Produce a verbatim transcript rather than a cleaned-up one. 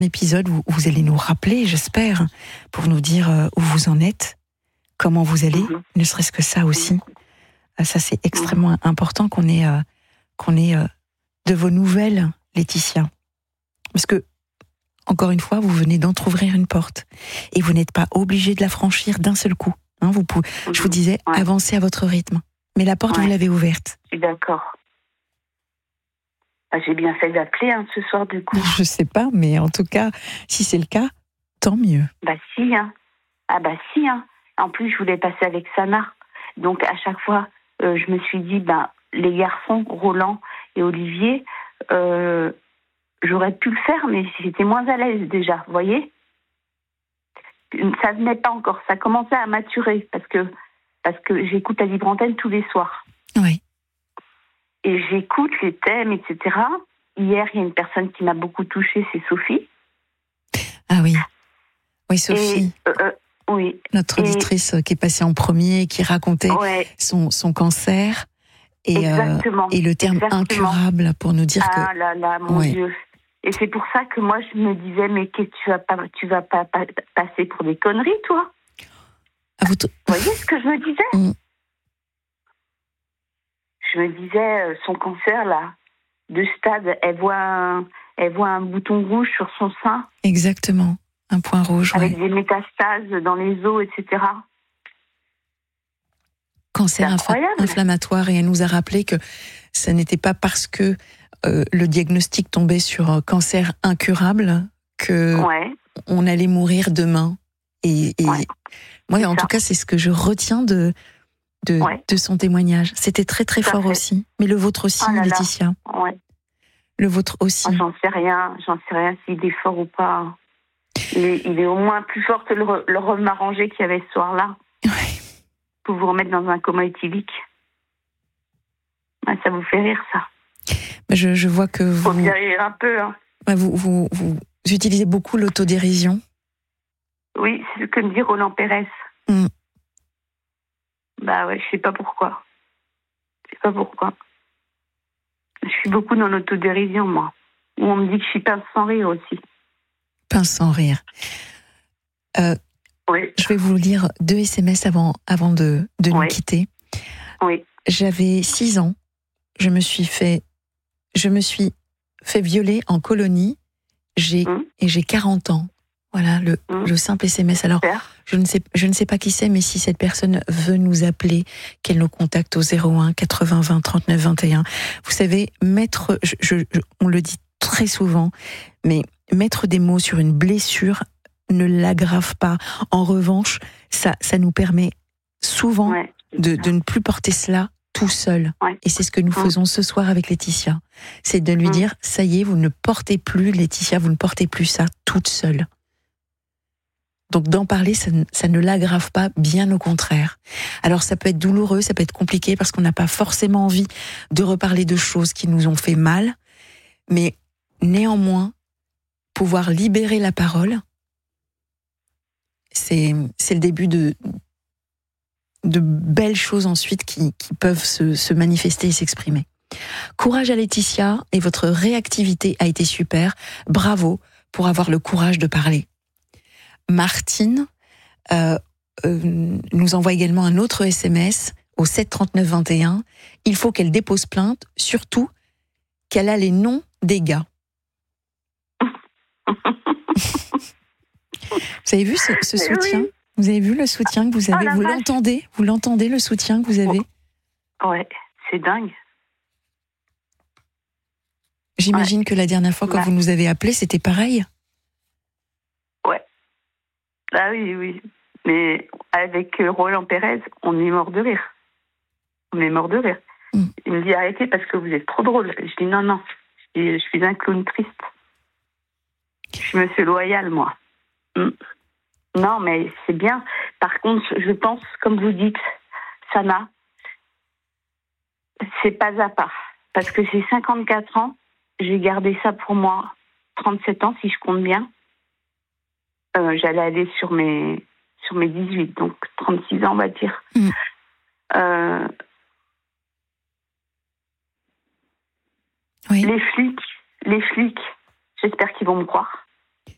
épisode où vous allez nous rappeler, j'espère, pour nous dire où vous en êtes, comment vous allez, mmh. ne serait-ce que ça aussi. Ça, c'est extrêmement mmh. important qu'on ait, euh, qu'on ait euh, de vos nouvelles, Laetitia. Parce que, encore une fois, vous venez d'entrouvrir une porte. Et vous n'êtes pas obligé de la franchir d'un seul coup. Hein, vous pouvez, mmh. Je vous disais, ouais. avancez à votre rythme. Mais la porte, ouais. vous l'avez ouverte. Je suis d'accord. Ah, j'ai bien fait d'appeler hein, ce soir, du coup. Je sais pas, mais en tout cas, si c'est le cas, tant mieux. Bah si, hein. Ah bah si, hein. En plus, je voulais passer avec Sana. Donc, à chaque fois, euh, je me suis dit, ben, les garçons, Roland et Olivier, euh, j'aurais pu le faire, mais j'étais moins à l'aise déjà, vous voyez. Ça venait pas encore, ça commençait à maturer, parce que, parce que j'écoute la Libre Antenne tous les soirs. Oui. Et j'écoute les thèmes, et cetera. Hier, il y a une personne qui m'a beaucoup touchée, c'est Sophie. Ah oui. Oui, Sophie. Et, euh, oui. Notre auditrice et... qui est passée en premier, qui racontait ouais. son, son cancer. Et, euh, et le terme Exactement. incurable pour nous dire ah que... Ah là là, mon ouais. Dieu. Et c'est pour ça que moi, je me disais, mais qu'est-ce que tu vas pas, tu vas pas, pas passer pour des conneries, toi ah, vous, t- vous voyez ce que je me disais mm. Je me disais, son cancer, là, de stade, elle voit un, elle voit un bouton rouge sur son sein. Exactement, un point rouge, avec ouais. des métastases dans les os, et cetera. Cancer inf- inflammatoire, et elle nous a rappelé que ça n'était pas parce que euh, le diagnostic tombait sur un cancer incurable que ouais. on allait mourir demain. Et, et ouais. moi, en ça. tout cas, c'est ce que je retiens de de, ouais. de son témoignage. C'était très très fort aussi, mais le vôtre aussi, oh là Laetitia. Là. Ouais. Le vôtre aussi. Oh, j'en sais rien, j'en sais rien s'il est fort ou pas. Il est, il est au moins plus fort que le, le rhum arrangé qu'il y avait ce soir-là. Ouais. Pour vous remettre dans un coma éthylique. Ouais, ça vous fait rire, ça. Je, je vois que vous... Faut bien rire un peu. Hein. Ouais, vous, vous, vous utilisez beaucoup l'autodérision. Oui, c'est ce que me dit Roland Pérez. Mm. Bah ouais, je sais pas pourquoi. Je sais pas pourquoi. Je suis beaucoup dans l'autodérision, moi. Où on me dit que je suis pince sans rire aussi. Pince sans rire. Euh, oui. Je vais vous lire deux S M S avant, avant de, de oui. nous quitter. Oui. J'avais six ans. Je me suis fait, je me suis fait violer en colonie. J'ai, mmh. Et j'ai quarante ans. Voilà le, mmh. le simple S M S. Alors, je ne sais, je ne sais pas qui c'est, mais si cette personne veut nous appeler, qu'elle nous contacte au zéro un quatre-vingts vingt trente-neuf vingt et un. Vous savez, mettre, je, je, on le dit très souvent, mais mettre des mots sur une blessure ne l'aggrave pas. En revanche, ça, ça nous permet souvent ouais. de, de ne plus porter cela tout seul. Ouais. Et c'est ce que nous mmh. faisons ce soir avec Laetitia. C'est de lui mmh. dire, ça y est, vous ne portez plus, Laetitia, vous ne portez plus ça toute seule. Donc d'en parler, ça, ça ne l'aggrave pas, bien au contraire. Alors ça peut être douloureux, ça peut être compliqué parce qu'on n'a pas forcément envie de reparler de choses qui nous ont fait mal, mais néanmoins, pouvoir libérer la parole, c'est, c'est le début de, de belles choses ensuite qui, qui peuvent se, se manifester et s'exprimer. Courage à Laetitia, et votre réactivité a été super. Bravo pour avoir le courage de parler. Martine euh, euh, nous envoie également un autre S M S au sept trente-neuf vingt et un. Il faut qu'elle dépose plainte, surtout qu'elle a les noms des gars. Vous avez vu ce, ce soutien oui. Vous avez vu le soutien que vous avez oh, Vous vache. l'entendez Vous l'entendez, le soutien que vous avez Ouais, c'est dingue. J'imagine ouais. que la dernière fois, quand ouais. vous nous avez appelé, c'était pareil. Ouais. Ah oui, oui. Mais avec Roland Pérez, on est mort de rire. On est mort de rire. Mm. Il me dit arrêtez parce que vous êtes trop drôle. Je dis non, non. Je, dis, je suis un clown triste. Je suis monsieur loyal, moi. Mm. Non, mais c'est bien. Par contre, je pense, comme vous dites, Sana, c'est pas à pas. Parce que j'ai cinquante-quatre ans, j'ai gardé ça pour moi trente-sept ans, si je compte bien. Euh, j'allais aller sur mes, sur mes dix-huit, donc trente-six ans, on va dire. Mmh. Euh, oui. Les flics, les flics, j'espère qu'ils vont me croire.